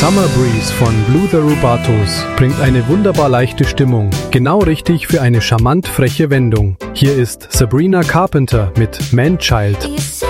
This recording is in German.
Summer Breeze von Blue the Rubatos bringt eine wunderbar leichte Stimmung, genau richtig für eine charmant freche Wendung. Hier ist Sabrina Carpenter mit Man Child.